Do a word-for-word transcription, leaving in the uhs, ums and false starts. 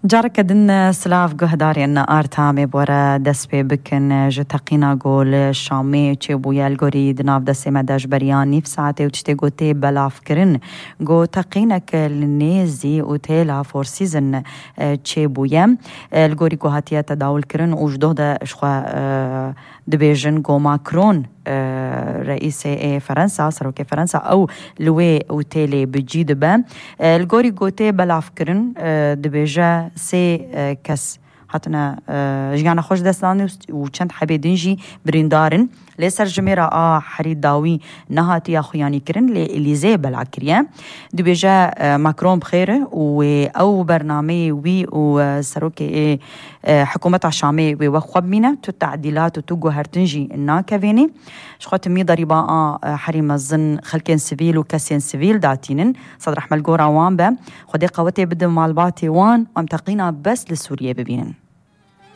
جارك دن سلاف جهداري أن آرتامي بورا دسبي بكن جتقينا قول شامي تشيبويا الجوريد ناف دسي مداج برياني في ساعتي وتشتي قوتي بلاف كرن قو تقينك النيزي وتيلا فور سيزن تشيبويا الجوري قو هاتيا تداول كرن وجدو دا اشخوا دبيجن قو ماكرون رئيس فرنسا سروكي فرنسا أو لوي وتيلي بجيد با الجوري قوتي بلاف كرن دبيجا سي كس هاتنا جيانا خوش دستاني وچند حبي دنجي بريندارن لسر جميرا آ حريد داوي نهاتي أخوياني كرن لإليزي بلاكريا دبيجا ماكرون بخير أو برنامج وي وسروكي حكومة عشامي وخوب مينا تو تعديلات وتوجو هرتنجي الناكفيني شخوت مي ضريبا آ حريم الظن خلكين سيفيل وكاسين سيفيل داتينن صدر أحمل جورا وان با خدي قوتي بدم مالباتي وان وامتقينا بس لسوريا ببينن